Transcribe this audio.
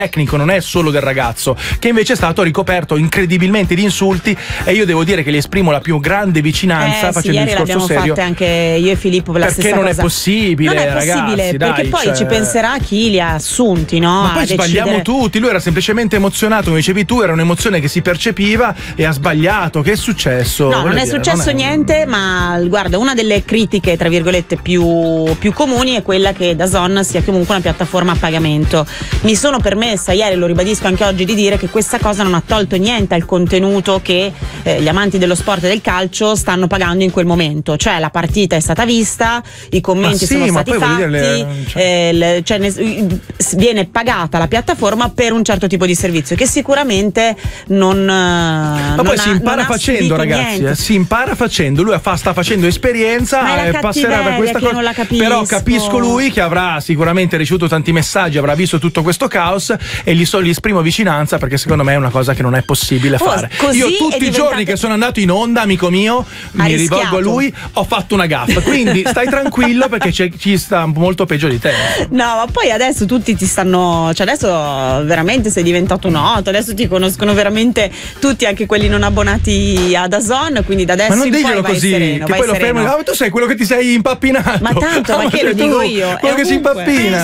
tecnico, non è solo del ragazzo, che invece è stato ricoperto incredibilmente di insulti, e io devo dire che gli esprimo la più grande vicinanza facendo un discorso serio. L'abbiamo fatte anche io e Filippo per la perché stessa non cosa. È possibile, non è ragazzi, possibile, perché dai, poi ci penserà chi li ha assunti, no? Ma poi sbagliamo tutti, lui era semplicemente emozionato, come dicevi tu, era un'emozione che si percepiva e ha sbagliato. Che è successo? No, non è successo niente, ma guarda, una delle critiche tra virgolette più comuni è quella che DAZN sia comunque una piattaforma a pagamento. Mi sono permessa ieri, lo ribadisco anche oggi, di dire che questa cosa non ha tolto niente al contenuto che gli amanti dello sport e del calcio stanno pagando in quel momento, cioè la partita è stata vista, i commenti sono stati fatti, viene pagata la piattaforma per un certo tipo di servizio che sicuramente ma poi si impara facendo, ragazzi, si impara facendo. Lui sta facendo esperienza e passerà per questa cosa. Però capisco lui che avrà sicuramente ricevuto tanti messaggi, avrà visto tutto questo caos, e gli esprimo vicinanza, perché secondo me è una cosa che non è possibile fare. Io tutti i giorni che sono andato in onda, amico mio, mi rivolgo a lui, ho fatto una gaffa, quindi stai tranquillo perché ci sta molto peggio di te. No, ma poi adesso tutti ti stanno, cioè adesso veramente sei diventato noto, adesso ti conoscono veramente tutti, anche quelli non abbonati a DAZN, quindi da adesso in poi vai così, sereno, che poi lo fermo, tu sei quello che ti sei impappinato. Ma tanto, ma che lo dico io? Quello che si impappina.